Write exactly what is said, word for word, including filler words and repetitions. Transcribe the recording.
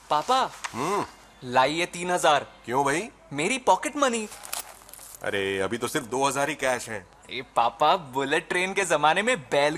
पापा हम्म। लाइए तीन हजार। क्यों भाई? मेरी पॉकेट मनी। अरे अभी तो सिर्फ दो हजार ही कैश है। ए पापा, बुलेट ट्रेन के जमाने में बैल